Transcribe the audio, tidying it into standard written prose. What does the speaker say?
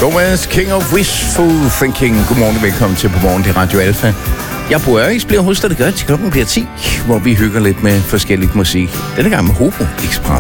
Gomez, King of Wishful Thinking. Godmorgen og velkommen til På Morgen, det er Radio Alfa. Jeg bor Ørix, bliver hos dig, det gør til klokken bliver 10, hvor vi hygger lidt med forskellig musik. Denne gang med Hobo Express.